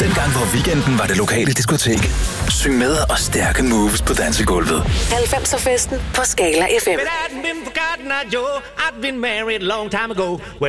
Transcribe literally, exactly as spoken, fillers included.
Dengang hvor weekenden var det lokale diskotek. Syng med og stærke moves på dansegulvet. halvfemser festen på Skala F M. But I've been forgotten, I Joe. I've been married a long time ago.